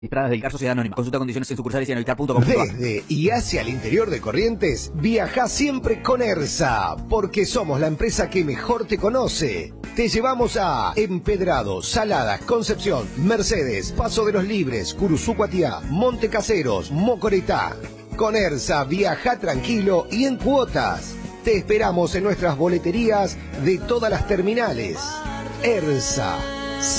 Entradas del CAR Sociedad Anónima. Consulta condiciones en sucursales y en anovitar.com. Desde y hacia el interior de Corrientes, viaja siempre con ERSA, porque somos la empresa que mejor te conoce. Te llevamos a Empedrado, Saladas, Concepción, Mercedes, Paso de los Libres, Curuzú Cuatiá, Monte Caseros, Mocoretá. Con ERSA viaja tranquilo y en cuotas. Te esperamos en nuestras boleterías de todas las terminales. ERSA.